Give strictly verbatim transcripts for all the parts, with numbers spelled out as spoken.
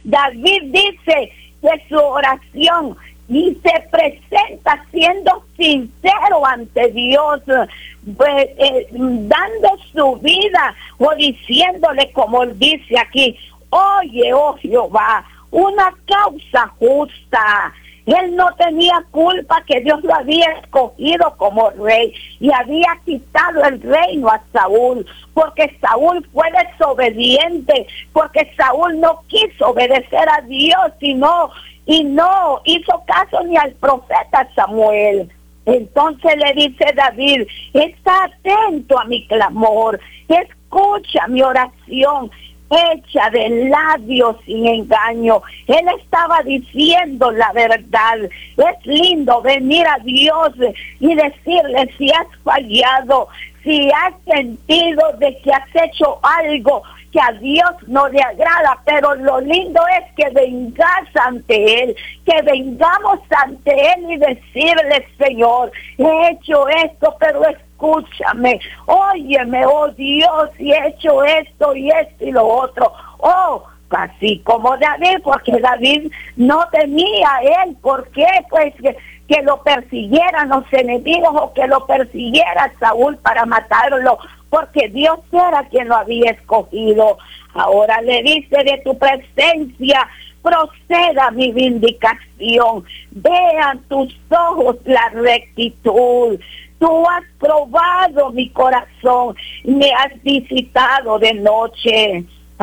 David dice que su oración y se presenta siendo sincero ante Dios, pues, eh, dando su vida o diciéndole, como dice aquí, oye, oh Jehová, una causa justa. Él no tenía culpa que Dios lo había escogido como rey y había quitado el reino a Saúl, porque Saúl fue desobediente, porque Saúl no quiso obedecer a Dios y no, y no hizo caso ni al profeta Samuel. Entonces le dice David, está atento a mi clamor, escucha mi oración, hecha de labios sin engaño. Él estaba diciendo la verdad. Es lindo venir a Dios y decirle si has fallado, si has sentido de que has hecho algo que a Dios no le agrada, pero lo lindo es que vengas ante Él, que vengamos ante Él y decirle, Señor, he hecho esto, pero escúchame, óyeme, oh Dios, y he hecho esto y esto y lo otro. Oh, así como David, porque David no temía a él. ¿Por qué? Pues que, que lo persiguieran los enemigos o que lo persiguiera Saúl para matarlo, porque Dios era quien lo había escogido. Ahora le dice, de tu presencia proceda mi vindicación, vean tus ojos la rectitud. Tú has probado mi corazón, me has visitado de noche.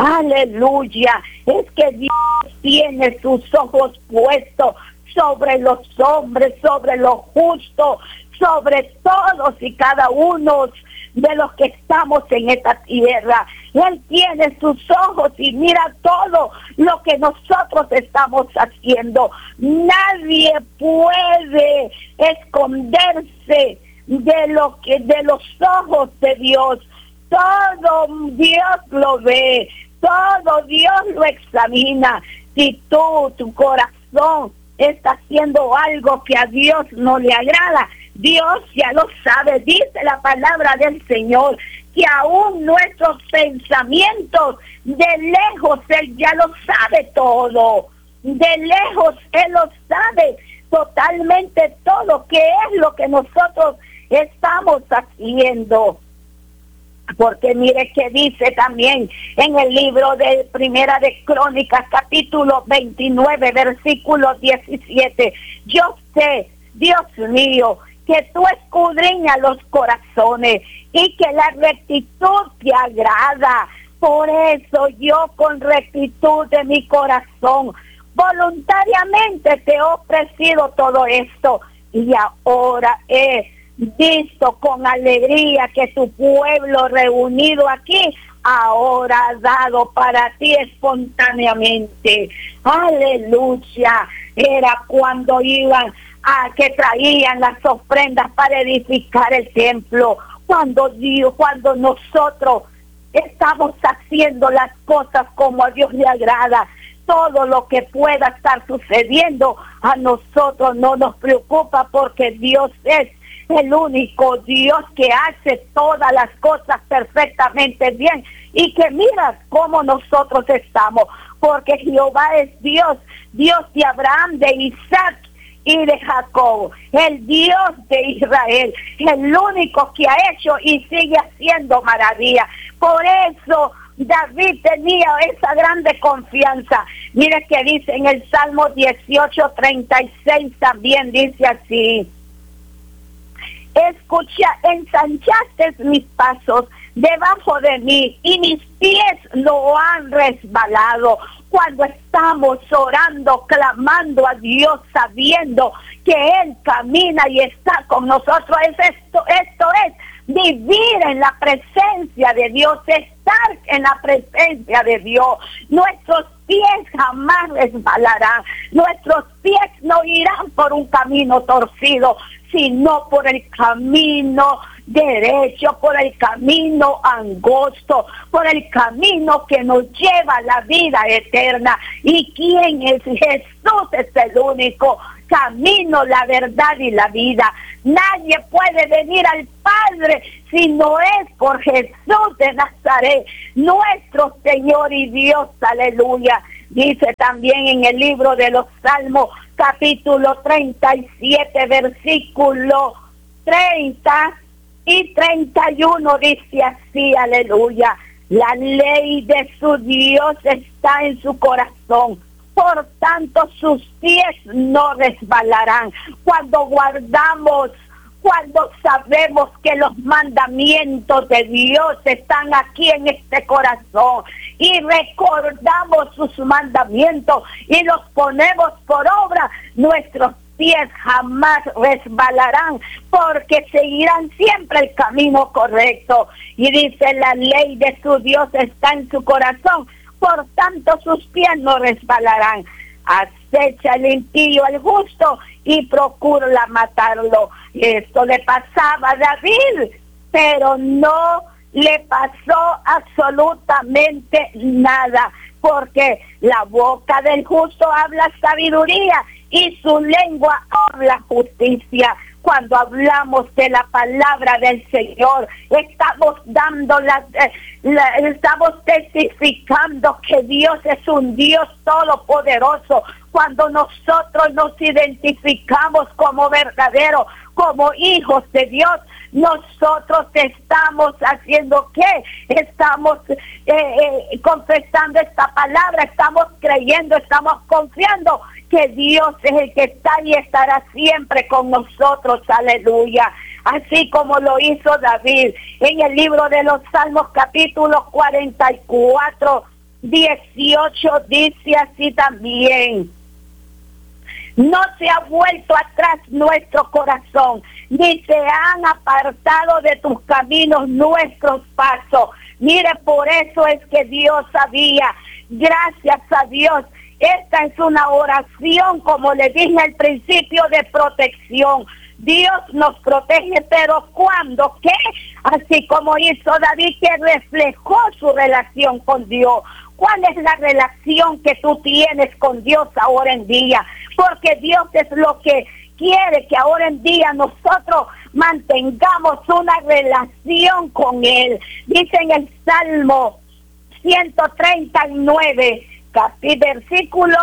Aleluya, es que Dios tiene sus ojos puestos sobre los hombres, sobre los justos, sobre todos y cada uno de los que estamos en esta tierra. Él tiene sus ojos y mira todo lo que nosotros estamos haciendo. Nadie puede esconderse de lo que de los ojos de Dios. Todo Dios lo ve, todo Dios lo examina. Si tú, tu corazón está haciendo algo que a Dios no le agrada, Dios ya lo sabe. Dice la palabra del Señor que aún nuestros pensamientos, de lejos Él ya lo sabe todo. De lejos Él lo sabe totalmente todo, que es lo que nosotros estamos haciendo. Porque mire que dice también en el libro de Primera de Crónicas, capítulo veintinueve, versículo diecisiete, yo sé, Dios mío, que tú escudriñas los corazones y que la rectitud te agrada. Por eso yo, con rectitud de mi corazón, voluntariamente te he ofrecido todo esto, y ahora he visto con alegría que tu pueblo reunido aquí ahora ha dado para ti espontáneamente. Aleluya. Era cuando iban a que traían las ofrendas para edificar el templo, cuando Dios, cuando nosotros estamos haciendo las cosas como a Dios le agrada. Todo lo que pueda estar sucediendo a nosotros no nos preocupa, porque Dios es el único Dios que hace todas las cosas perfectamente bien, y que mira cómo nosotros estamos, porque Jehová es Dios, Dios de Abraham, de Isaac y de Jacob, el Dios de Israel, el único que ha hecho y sigue haciendo maravillas. Por eso David tenía esa grande confianza. Mire que dice en el Salmo dieciocho, treinta y seis, también dice así: escucha, ensanchaste mis pasos debajo de mí y mis pies no han resbalado. Cuando estamos orando, clamando a Dios, sabiendo que Él camina y está con nosotros, es esto, esto es vivir en la presencia de Dios, estar en la presencia de Dios. Nuestros pies jamás resbalarán, nuestros pies no irán por un camino torcido, sino por el camino derecho, por el camino angosto, por el camino que nos lleva a la vida eterna. ¿Y quién es? Jesús es el único camino, la verdad y la vida. Nadie puede venir al Padre si no es por Jesús de Nazaret, nuestro Señor y Dios. Aleluya. Dice también en el libro de los Salmos, capítulo treinta y siete, versículo treinta y treinta y uno, dice así, aleluya: la ley de su Dios está en su corazón, por tanto sus pies no resbalarán. Cuando guardamos, cuando sabemos que los mandamientos de Dios están aquí en este corazón y recordamos sus mandamientos y los ponemos por obra, nuestros pies jamás resbalarán, porque seguirán siempre el camino correcto. Y dice: la ley de su Dios está en su corazón, por tanto sus pies no resbalarán. Acecha el impío al justo y procura matarlo. Esto le pasaba a David, pero no le pasó absolutamente nada, porque la boca del justo habla sabiduría y su lengua habla justicia. Cuando hablamos de la palabra del Señor, estamos dando la, la, estamos testificando que Dios es un Dios todopoderoso. Cuando nosotros nos identificamos como verdaderos, como hijos de Dios, nosotros estamos haciendo ¿qué? Estamos eh, eh, confesando esta palabra, estamos creyendo, estamos confiando que Dios es el que está y estará siempre con nosotros, aleluya. Así como lo hizo David en el libro de los Salmos, capítulo cuarenta y cuatro, dieciocho, dice así también: no se ha vuelto atrás nuestro corazón, ni se han apartado de tus caminos nuestros pasos. Mire, por eso es que Dios sabía. Gracias a Dios. Esta es una oración, como le dije al principio, de protección. Dios nos protege, pero ¿cuándo? ¿Qué? Así como hizo David, que reflejó su relación con Dios. ¿Cuál es la relación que tú tienes con Dios ahora en día? Porque Dios es lo que quiere, que ahora en día nosotros mantengamos una relación con Él. Dice en el Salmo ciento treinta y nueve, versículo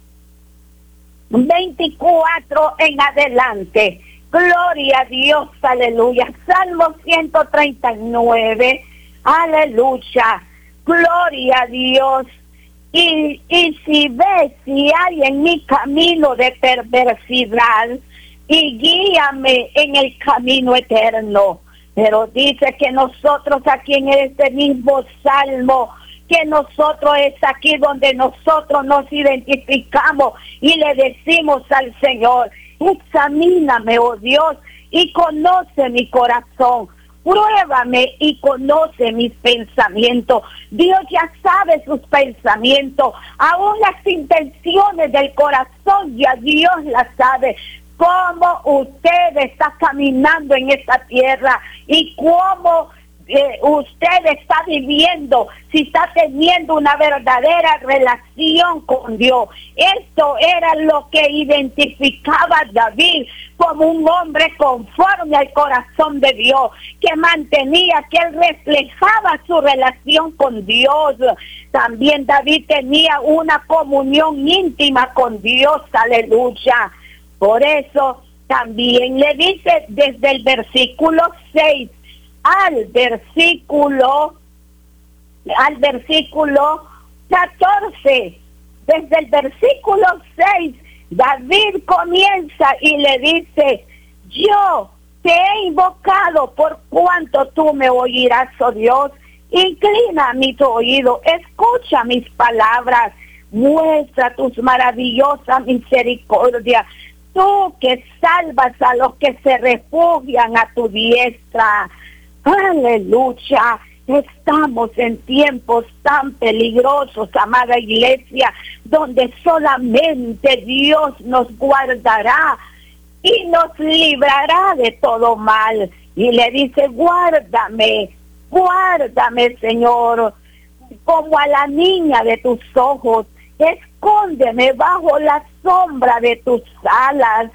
veinticuatro en adelante. Gloria a Dios, aleluya. Salmo ciento treinta y nueve, aleluya. Gloria a Dios. Y, y si ves si hay en mi camino de perversidad, y guíame en el camino eterno. Pero dice que nosotros aquí en este mismo Salmo, que nosotros es aquí donde nosotros nos identificamos y le decimos al Señor: examíname, oh Dios, y conoce mi corazón. Pruébame y conoce mis pensamientos. Dios ya sabe sus pensamientos, aún las intenciones del corazón, ya Dios las sabe. Cómo usted está caminando en esta tierra y cómo eh, usted está viviendo, si está teniendo una verdadera relación con Dios. Esto era lo que identificaba a David como un hombre conforme al corazón de Dios, que mantenía, que él reflejaba su relación con Dios. También David tenía una comunión íntima con Dios, aleluya. Por eso también le dice desde el versículo seis al versículo al versículo catorce. Desde el versículo seis, David comienza y le dice: yo te he invocado por cuanto tú me oirás, oh Dios. Inclina mi tu oído, escucha mis palabras, muestra tus maravillosas misericordias. Tú que salvas a los que se refugian a tu diestra. Aleluya. Estamos en tiempos tan peligrosos, amada iglesia, donde solamente Dios nos guardará y nos librará de todo mal. Y le dice: guárdame, guárdame, Señor, como a la niña de tus ojos. Escóndeme bajo la sombra de tus alas,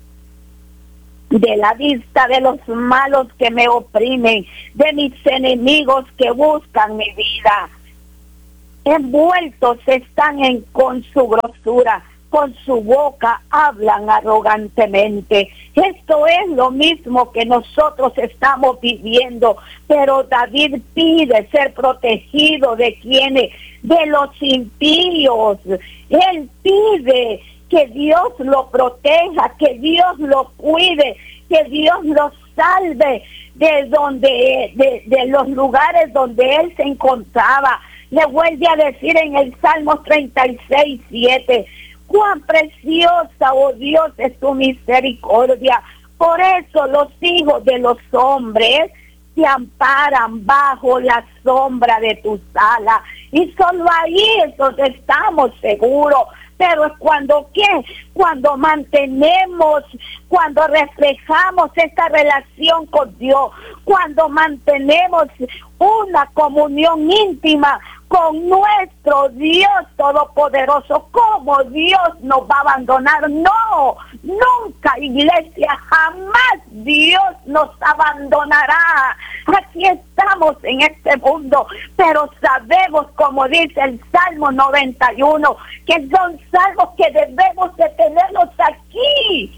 de la vista de los malos que me oprimen, de mis enemigos que buscan mi vida. envueltos están en con su grosura, con su boca hablan arrogantemente. Esto es lo mismo que nosotros estamos viviendo, pero David pide ser protegido ¿de quiénes? De los impíos. Él pide que Dios lo proteja, que Dios lo cuide, que Dios lo salve de donde, de, de los lugares donde él se encontraba. Le vuelve a decir en el Salmo treinta y seis, siete, cuán preciosa, oh Dios, es tu misericordia. Por eso los hijos de los hombres se amparan bajo la sombra de tus alas. Y solo ahí es donde estamos seguros. Pero es cuando, ¿qué? Cuando mantenemos, cuando reflejamos esta relación con Dios, cuando mantenemos una comunión íntima con nuestro Dios Todopoderoso. ¿Cómo Dios nos va a abandonar? No, nunca, iglesia, jamás Dios nos abandonará. Aquí estamos en este mundo, pero sabemos, como dice el Salmo noventa y uno, que son salmos que debemos de tenerlos aquí,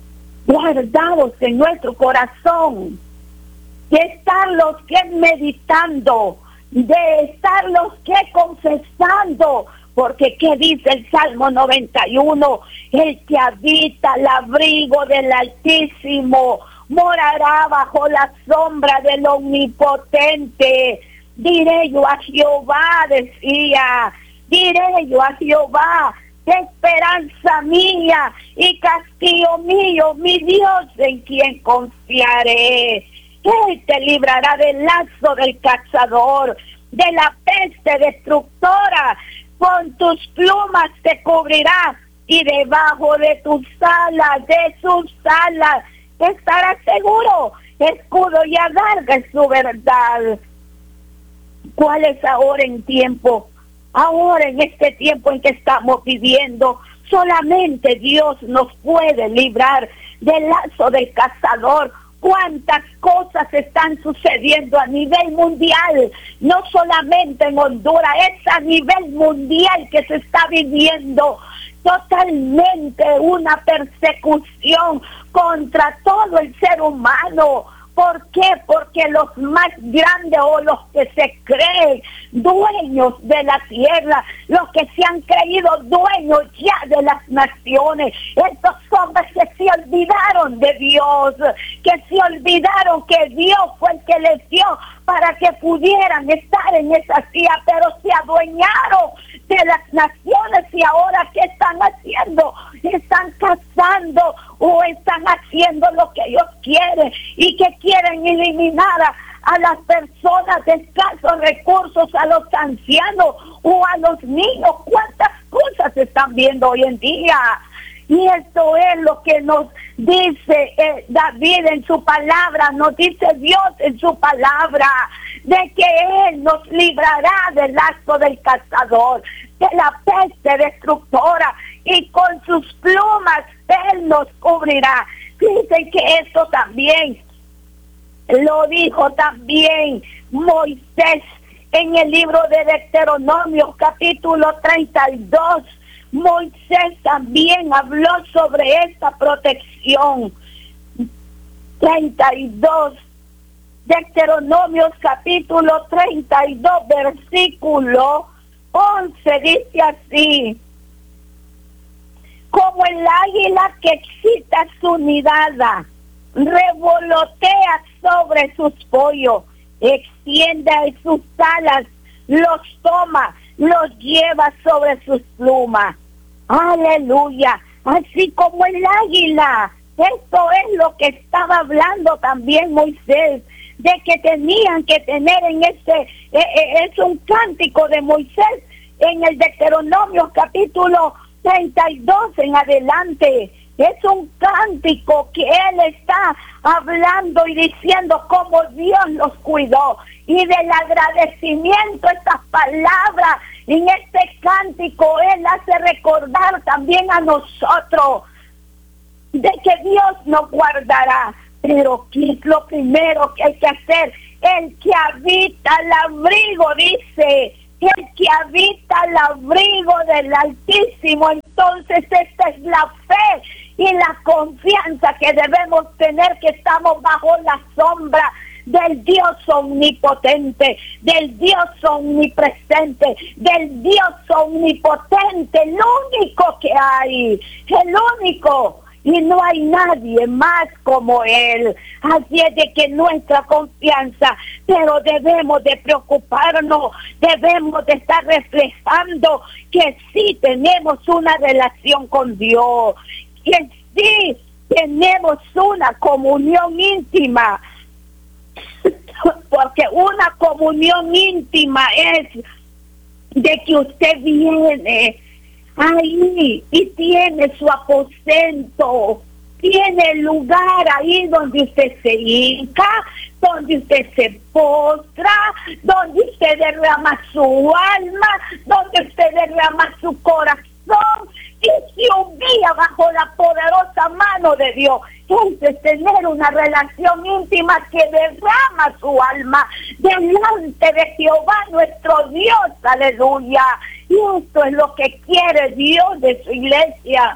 guardados en nuestro corazón, de estarlos que meditando, de estarlos que confesando, porque ¿qué dice el Salmo noventa y uno? El que habita al abrigo del Altísimo morará bajo la sombra del Omnipotente. Diré yo a Jehová, decía, diré yo a Jehová, esperanza mía y castillo mío, mi Dios en quien confiaré. Él te librará del lazo del cazador, de la peste destructora. Con tus plumas te cubrirá y debajo de tus alas, de sus alas, estarás seguro. Escudo y adarga es su verdad. ¿Cuál es ahora en tiempo? Ahora en este tiempo en que estamos viviendo, solamente Dios nos puede librar del lazo del cazador. Cuántas cosas están sucediendo a nivel mundial, no solamente en Honduras, es a nivel mundial que se está viviendo totalmente una persecución contra todo el ser humano. ¿Por qué? Porque los más grandes o los que se creen dueños de la tierra, los que se han creído dueños ya de las naciones, estos hombres que se olvidaron de Dios, que se olvidaron que Dios fue el que les dio para que pudieran estar en esa silla, pero se adueñaron de las naciones. Y ahora ¿qué están haciendo? Están cazando o están haciendo lo que ellos quieren, y que quieren eliminar a, a las personas de escasos recursos, a los ancianos o a los niños. ¿Cuántas cosas se están viendo hoy en día? Y esto es lo que nos dice eh, David en su palabra, nos dice Dios en su palabra, de que Él nos librará del lazo del cazador, de la peste destructora, y con sus plumas Él nos cubrirá. Dicen que esto también lo dijo también Moisés en el libro de Deuteronomio capítulo treinta y dos. Moisés también habló sobre esta protección. treinta y dos, Deuteronomio capítulo treinta y dos, versículo once, dice así: como el águila que excita su nidada, revolotea sobre sus pollos, extiende sus alas, los toma, los lleva sobre sus plumas. Aleluya, así como el águila. Esto es lo que estaba hablando también Moisés, de que tenían que tener en ese, eh, eh, es un cántico de Moisés en el Deuteronomio capítulo treinta y dos en adelante. Es un cántico que él está hablando y diciendo cómo Dios los cuidó, y del agradecimiento, estas palabras en este cántico él hace recordar también a nosotros de que Dios nos guardará. Pero ¿qué es lo primero que hay que hacer? El que habita al abrigo, dice, el que habita al abrigo del Altísimo. Entonces esta es la fe y la confianza que debemos tener, que estamos bajo la sombra del Dios omnipotente, del Dios omnipresente, del Dios omnipotente, el único que hay, el único, y no hay nadie más como Él. Así es de que nuestra confianza, pero debemos de preocuparnos, debemos de estar reflejando que sí tenemos una relación con Dios, que sí tenemos una comunión íntima, porque una comunión íntima es de que usted viene ahí y tiene su aposento, tiene el lugar ahí donde usted se hinca, donde usted se postra, donde usted derrama su alma, donde usted derrama su corazón y se humilla bajo la poderosa mano de Dios. Es tener una relación íntima que derrama su alma delante de Jehová nuestro Dios, aleluya. Y esto es lo que quiere Dios de su iglesia,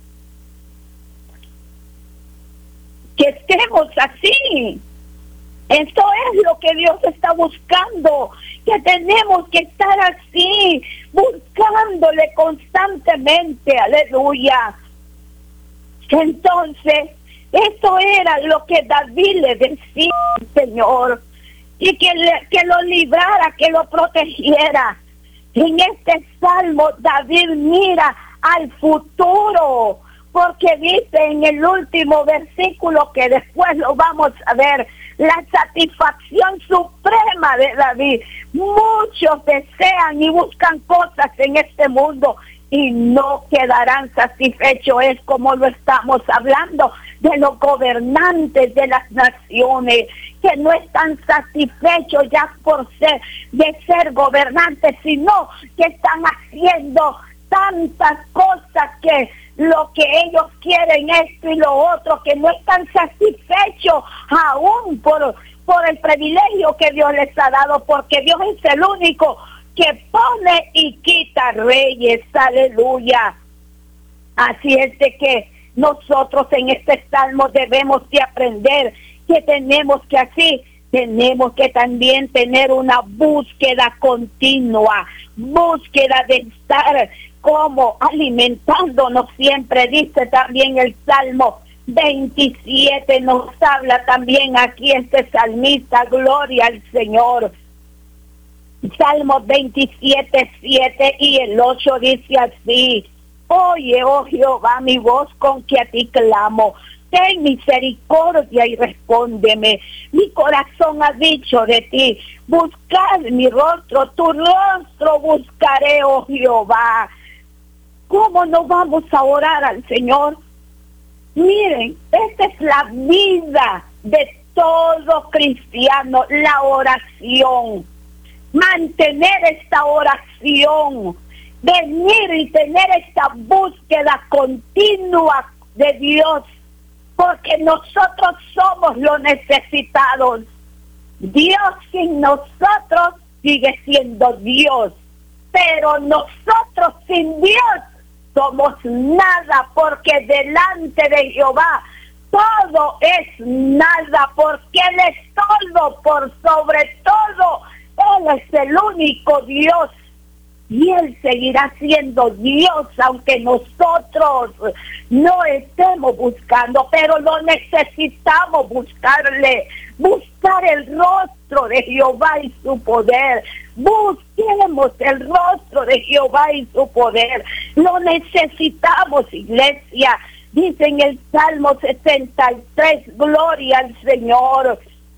que estemos así. Esto es lo que Dios está buscando, que tenemos que estar así, buscándole constantemente, aleluya. Entonces, eso era lo que David le decía al Señor, y que, le, que lo librara, que lo protegiera. En este salmo David mira al futuro, porque dice en el último versículo, que después lo vamos a ver, la satisfacción suprema de David. Muchos desean y buscan cosas en este mundo y no quedarán satisfechos. Es como lo estamos hablando de los gobernantes de las naciones, que no están satisfechos ya por ser, de ser gobernantes, sino que están haciendo tantas cosas, que lo que ellos quieren, esto y lo otro, que no están satisfechos aún por, por el privilegio que Dios les ha dado, porque Dios es el único que pone y quita reyes, aleluya. Así es de que nosotros en este salmo debemos de aprender que tenemos que así, tenemos que también tener una búsqueda continua, búsqueda de estar como alimentándonos siempre. Dice también el Salmo veintisiete, nos habla también aquí este salmista, gloria al Señor. Salmo veintisiete, siete y el ocho dice así: oye, oh Jehová, mi voz con que a ti clamo, ten misericordia y respóndeme. Mi corazón ha dicho de ti, buscad mi rostro, tu rostro buscaré, oh Jehová. ¿Cómo no vamos a orar al Señor? Miren, esta es la vida de todo cristiano, la oración. Mantener esta oración, venir y tener esta búsqueda continua de Dios, porque nosotros somos los necesitados. Dios sin nosotros sigue siendo Dios, pero nosotros sin Dios somos nada, porque delante de Jehová todo es nada, porque Él es todo, por sobre todo, Él es el único Dios. Y Él seguirá siendo Dios, aunque nosotros no estemos buscando, pero lo necesitamos buscarle, buscar el rostro de Jehová y su poder. Busquemos el rostro de Jehová y su poder. Lo necesitamos, iglesia. Dice en el Salmo sesenta y tres, gloria al Señor.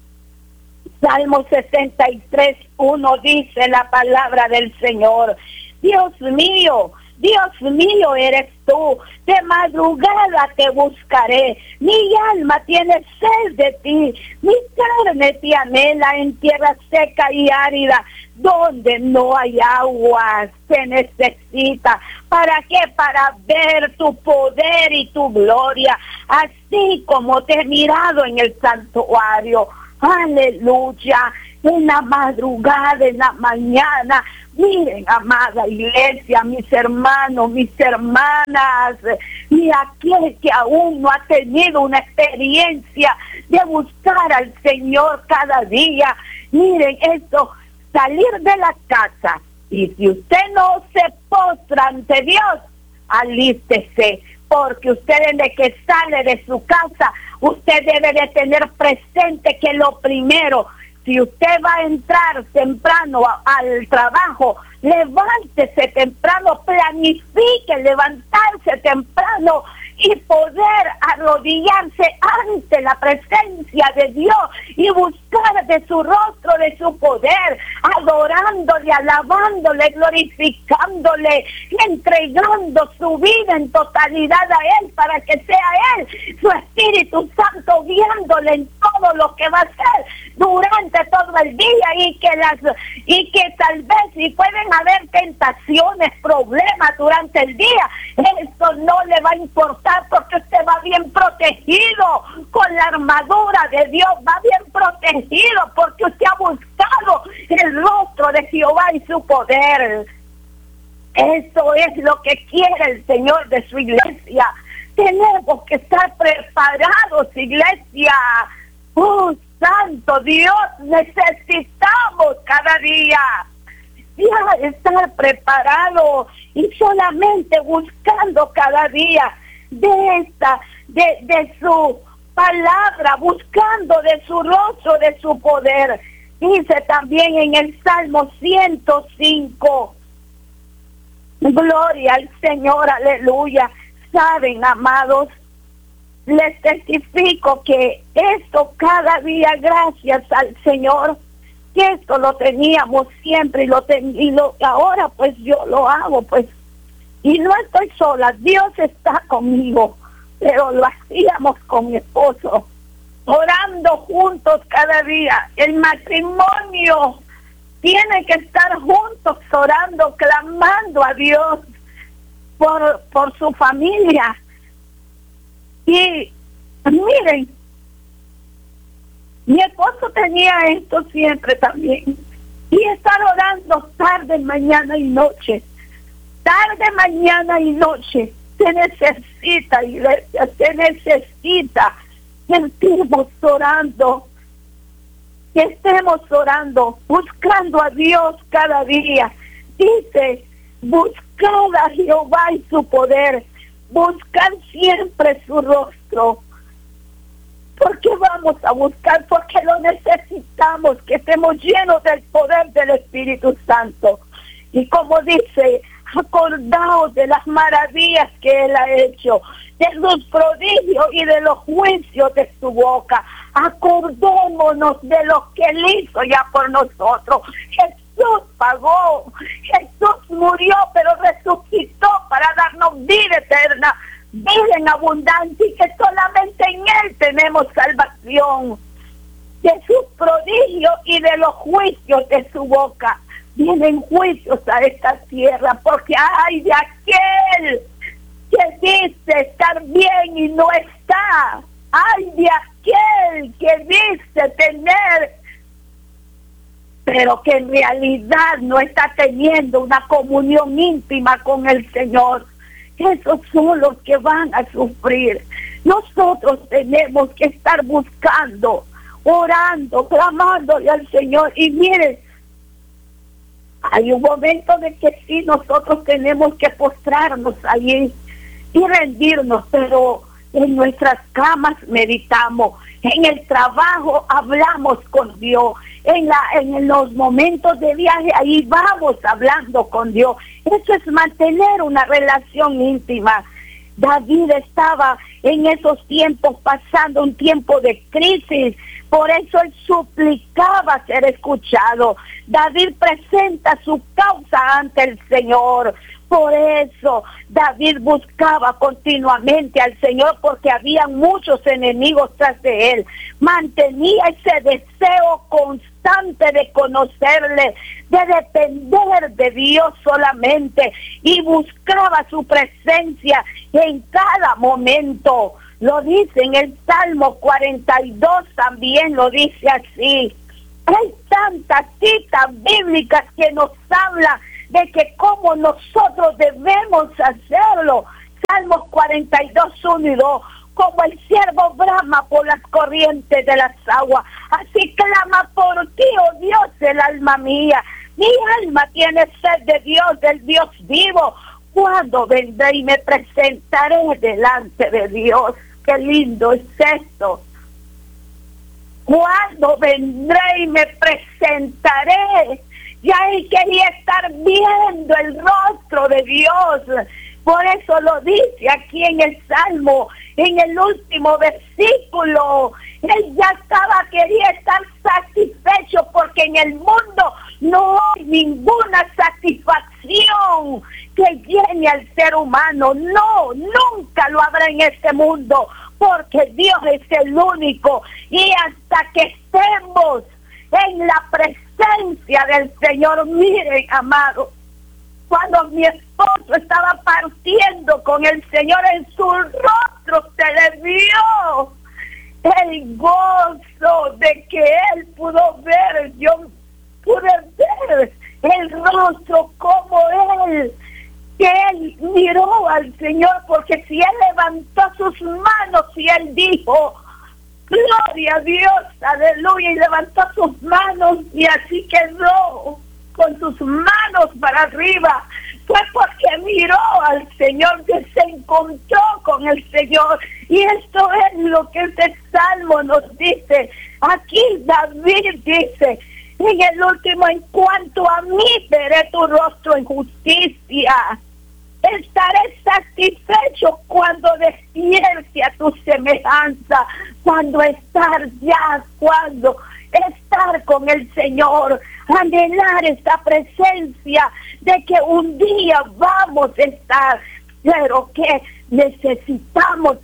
Salmo sesenta y tres, uno dice la palabra del Señor: Dios mío, Dios mío eres tú, de madrugada te buscaré, mi alma tiene sed de ti, mi carne te anhela en tierra seca y árida, donde no hay agua, se necesita. ¿Para qué? Para ver tu poder y tu gloria, así como te he mirado en el santuario. Aleluya. una madrugada en la mañana. Miren, amada iglesia, mis hermanos, mis hermanas, y aquel que aún no ha tenido una experiencia de buscar al Señor cada día. Miren esto, salir de la casa, y si usted no se postra ante Dios, alístese, porque usted desde que sale de su casa, usted debe de tener presente que lo primero, si usted va a entrar temprano a, al trabajo, levántese temprano, planifique levantarse temprano y poder arrodillarse ante la presencia de Dios y buscar de su rostro, de su poder, adorándole, alabándole, glorificándole, entregando su vida en totalidad a Él, para que sea Él, su Espíritu Santo, guiándole en todo lo que va a hacer durante todo el día, y que las y que tal vez si pueden haber tentaciones, problemas durante el día, eso no le va a importar, porque usted va bien protegido con la armadura de Dios, va bien protegido porque usted ha buscado el rostro de Jehová y su poder. Eso es lo que quiere el Señor de su iglesia. Tenemos que estar preparados, iglesia. ¡Oh, santo Dios! Necesitamos cada día ya estar preparado y solamente buscando cada día de esta, de, de su palabra, buscando de su rostro, de su poder. Dice también en el Salmo ciento cinco, gloria al Señor, aleluya. Saben, amados, les testifico que esto cada día, gracias al Señor, que esto lo teníamos siempre y lo ten, y lo ahora pues yo lo hago, pues, y no estoy sola, Dios está conmigo, pero lo hacíamos con mi esposo, orando juntos cada día. El matrimonio tiene que estar juntos orando, clamando a Dios por, por su familia. Y miren, mi esposo tenía esto siempre también, y estar orando tarde, mañana y noche, tarde, mañana y noche. Se necesita, iglesia, se necesita que estemos orando, que estemos orando, buscando a Dios cada día. Dice, buscad a Jehová y su poder, buscar siempre su rostro. ¿Por qué vamos a buscar? Porque lo necesitamos, que estemos llenos del poder del Espíritu Santo. Y como dice, acordaos de las maravillas que Él ha hecho, de sus prodigios y de los juicios de su boca. Acordémonos de lo que Él hizo ya por nosotros. Jesús pagó, Jesús murió, pero resucitó para darnos vida eterna, vida en abundancia, y que solamente en Él tenemos salvación. De sus prodigios y de los juicios de su boca vienen juicios a esta tierra, porque hay de aquel que dice estar bien y no está. Hay de aquel que dice tener, pero que en realidad no está teniendo una comunión íntima con el Señor. Esos son los que van a sufrir. Nosotros tenemos que estar buscando, orando, clamándole al Señor. Y miren, hay un momento de que sí, nosotros tenemos que postrarnos allí y rendirnos, pero en nuestras camas meditamos, en el trabajo hablamos con Dios, en la en los momentos de viaje ahí vamos hablando con Dios. Eso es mantener una relación íntima. David estaba en esos tiempos pasando un tiempo de crisis, por eso él suplicaba ser escuchado. David presenta su causa ante el Señor. Por eso David buscaba continuamente al Señor, porque había muchos enemigos tras de él. Mantenía ese deseo constante de conocerle, de depender de Dios solamente, y buscaba su presencia en cada momento. Lo dice en el Salmo cuarenta y dos, también lo dice así. Hay tantas citas bíblicas que nos hablan de que cómo nosotros debemos hacerlo. Salmos cuarenta y dos, uno y dos. Como el siervo brama por las corrientes de las aguas, así clama por ti, oh Dios, el alma mía. Mi alma tiene sed de Dios, del Dios vivo. ¿Cuándo vendré y me presentaré delante de Dios? Qué lindo es esto. ¿Cuándo vendré y me presentaré? Ya él quería estar viendo el rostro de Dios. Por eso lo dice aquí en el Salmo, en el último versículo. Él ya estaba, quería estar satisfecho, porque en el mundo no hay ninguna satisfacción que llene al ser humano. No, nunca lo habrá en este mundo, porque Dios es el único. Y hasta que estemos en la presencia del Señor, miren, amados, cuando mi esposo estaba partiendo con el Señor, en su rostro se le vio el gozo de que él pudo ver. Yo pude ver el rostro como él, que él miró al Señor, porque si él levantó sus manos y él dijo, gloria a Dios, aleluya, y levantó sus manos y así quedó con sus manos para arriba, fue porque miró al Señor, que se encontró con el Señor. Y esto es lo que este salmo nos dice. Aquí David dice en el último: en cuanto a mí, veré tu rostro en justicia. Estaré satisfecho cuando despierte a tu semejanza, cuando estar ya, cuando estar con el Señor, anhelar esta presencia de que un día vamos a estar, pero que necesitamos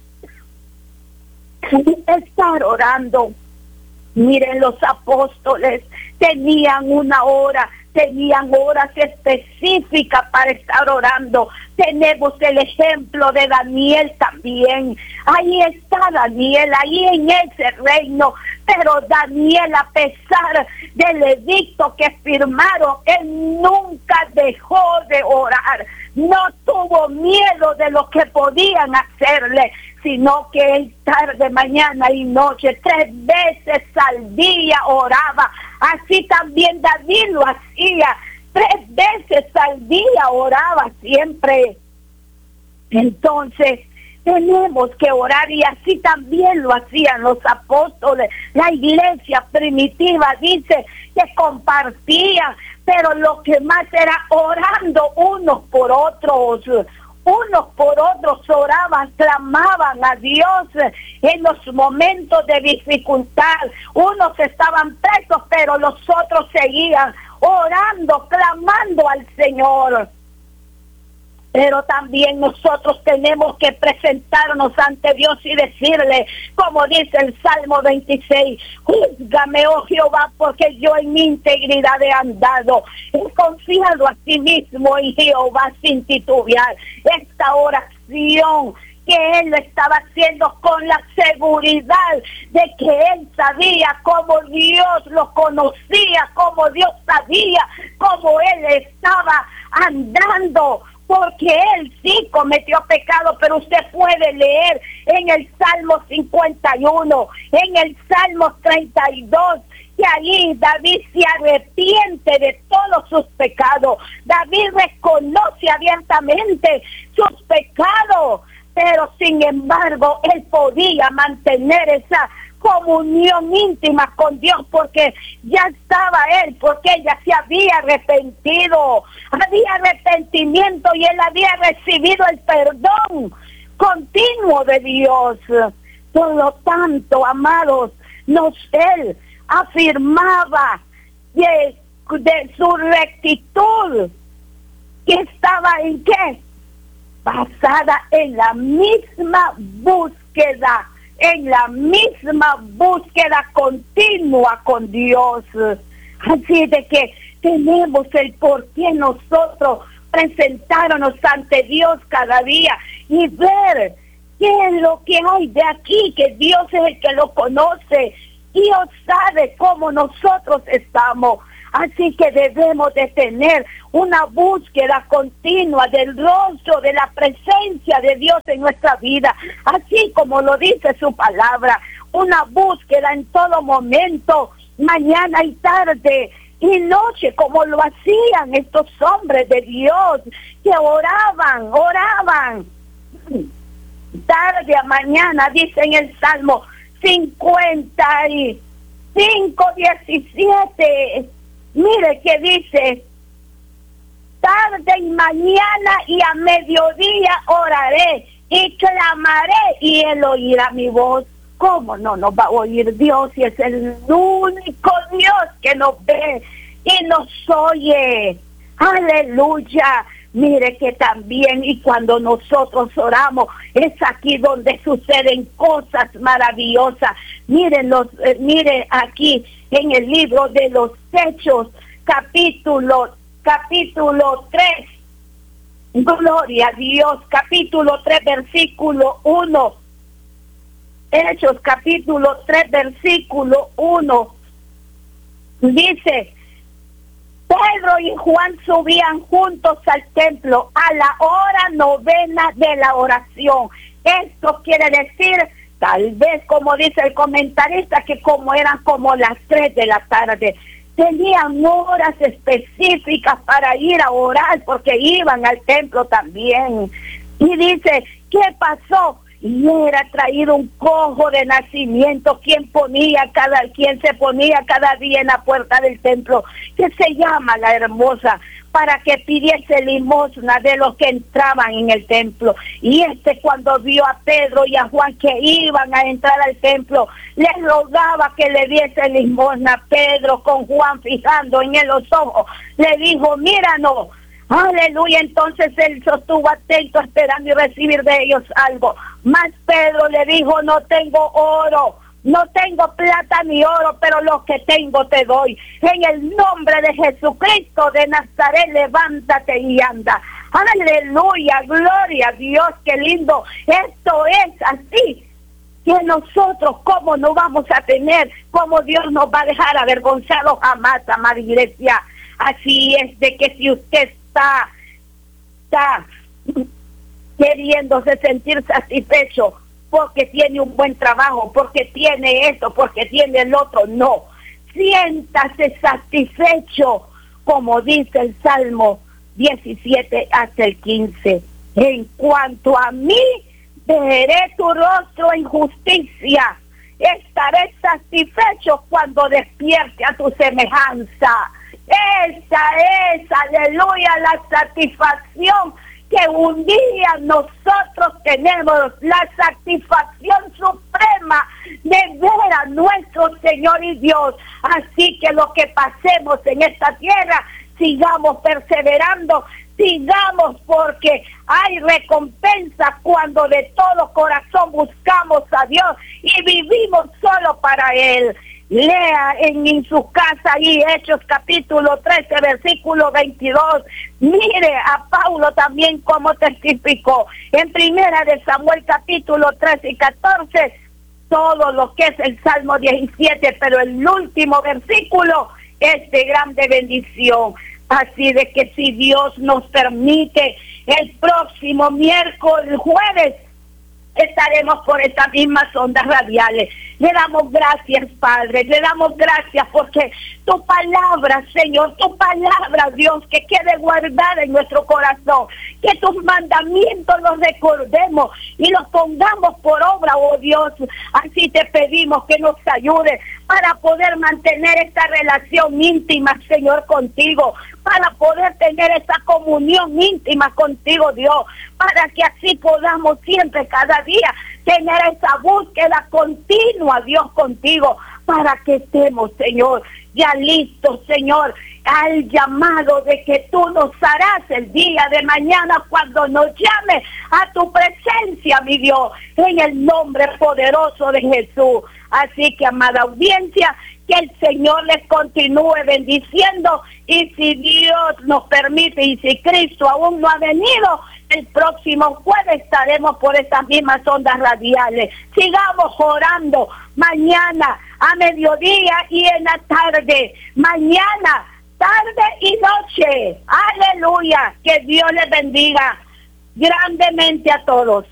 estar orando. Miren, los apóstoles tenían una hora, tenían horas específicas para estar orando. Tenemos el ejemplo de Daniel también. Ahí está Daniel, ahí en ese reino. Pero Daniel, a pesar del edicto que firmaron, él nunca dejó de orar. No tuvo miedo de lo que podían hacerle, sino que él tarde, mañana y noche, tres veces al día oraba. Así también David lo hacía, tres veces al día oraba siempre. Entonces tenemos que orar, y así también lo hacían los apóstoles. La iglesia primitiva dice que compartían, pero lo que más era orando unos por otros. Unos por otros oraban, clamaban a Dios en los momentos de dificultad. Unos estaban presos, pero los otros seguían orando, clamando al Señor. Pero también nosotros tenemos que presentarnos ante Dios y decirle, como dice el Salmo veintiséis, júzgame, oh Jehová, porque yo en mi integridad he andado. He confiado a sí mismo en Jehová sin titubear. Esta oración que él lo estaba haciendo con la seguridad de que él sabía cómo Dios lo conocía, cómo Dios sabía cómo él estaba andando, porque él sí cometió pecado. Pero usted puede leer en el Salmo cincuenta y uno, en el Salmo treinta y dos, que allí David se arrepiente de todos sus pecados. David reconoce abiertamente sus pecados, pero sin embargo él podía mantener esa comunión íntima con Dios, porque ya estaba él, porque ella se había arrepentido, había arrepentimiento, y él había recibido el perdón continuo de Dios. Por lo tanto, amados, nos él afirmaba de, de su rectitud, que estaba en qué, basada en la misma búsqueda, en la misma búsqueda continua con Dios. Así de que tenemos el por qué nosotros presentarnos ante Dios cada día y ver qué es lo que hay de aquí, que Dios es el que lo conoce, Dios sabe cómo nosotros estamos. Así que debemos de tener una búsqueda continua del rostro, de la presencia de Dios en nuestra vida, así como lo dice su palabra, una búsqueda en todo momento, mañana y tarde y noche, como lo hacían estos hombres de Dios, que oraban, oraban, tarde a mañana, dice en el Salmo cincuenta y cinco, diecisiete, mire que dice, tarde y mañana y a mediodía oraré y clamaré y Él oirá mi voz. ¿Cómo no nos va a oír Dios si es el único Dios que nos ve y nos oye? Aleluya. Mire que también, y cuando nosotros oramos, es aquí donde suceden cosas maravillosas. Miren, los, eh, mire aquí en el libro de los Hechos, capítulo, capítulo tres, gloria a Dios, capítulo tres, versículo uno. Hechos, capítulo tres, versículo uno. Dice, Pedro y Juan subían juntos al templo a la hora novena de la oración. Esto quiere decir, tal vez como dice el comentarista, que como eran como las tres de la tarde, tenían horas específicas para ir a orar porque iban al templo también. Y dice, ¿qué pasó? Y era traído un cojo de nacimiento, quien ponía cada, quien se ponía cada día en la puerta del templo, que se llama La Hermosa, para que pidiese limosna de los que entraban en el templo. Y este, cuando vio a Pedro y a Juan que iban a entrar al templo, les rogaba que le diese limosna. Pedro, con Juan fijando en él los ojos, le dijo, míranos. Aleluya. Entonces él sostuvo atento, esperando y recibir de ellos algo. Mas Pedro le dijo, no tengo oro, no tengo plata ni oro, pero lo que tengo te doy. En el nombre de Jesucristo de Nazaret, levántate y anda. Aleluya, gloria a Dios, qué lindo. Esto es así, que nosotros, ¿cómo no vamos a tener? ¿Cómo Dios nos va a dejar avergonzados jamás, amada iglesia? Así es de que si usted está, está queriéndose sentir satisfecho porque tiene un buen trabajo, porque tiene esto, porque tiene el otro, no. Siéntase satisfecho, como dice el Salmo diecisiete hasta el quince. En cuanto a mí, veré tu rostro en justicia. Estaré satisfecho cuando despierte a tu semejanza. Esa es, aleluya, la satisfacción que un día nosotros tenemos, la satisfacción suprema de ver a nuestro Señor y Dios. Así que lo que pasemos en esta tierra, sigamos perseverando, sigamos, porque hay recompensa cuando de todo corazón buscamos a Dios y vivimos solo para Él. Lea en, en su casa ahí Hechos capítulo trece, versículo veintidós. Mire a Paulo también cómo testificó. En primera de Samuel capítulo trece y catorce, todo lo que es el Salmo diecisiete, pero el último versículo es de grande bendición. Así de que si Dios nos permite, el próximo miércoles, jueves, estaremos por estas mismas ondas radiales. Le damos gracias, Padre, le damos gracias porque tu palabra, Señor, tu palabra, Dios, que quede guardada en nuestro corazón, que tus mandamientos los recordemos y los pongamos por obra, oh Dios. Así te pedimos que nos ayude para poder mantener esta relación íntima, Señor, contigo, para poder tener esa comunión íntima contigo, Dios, para que así podamos siempre, cada día, tener esa búsqueda continua, Dios, contigo, para que estemos, Señor, ya listos, Señor, al llamado de que tú nos harás el día de mañana cuando nos llame a tu presencia, mi Dios, en el nombre poderoso de Jesús. Así que, amada audiencia, que el Señor les continúe bendiciendo, y si Dios nos permite y si Cristo aún no ha venido, el próximo jueves estaremos por estas mismas ondas radiales. Sigamos orando mañana a mediodía y en la tarde. Mañana, tarde y noche. Aleluya. Que Dios les bendiga grandemente a todos.